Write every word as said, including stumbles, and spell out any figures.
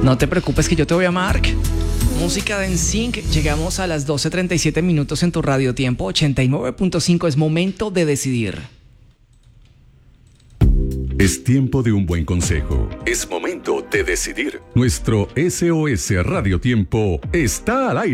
No te preocupes que yo te voy a amar. Música de N Sync. Llegamos a las doce treinta y siete minutos en tu radio tiempo ochenta y nueve punto cinco. Es momento de decidir. Es tiempo de un buen consejo. Es momento de decidir. Nuestro S O S Radio Tiempo está al aire.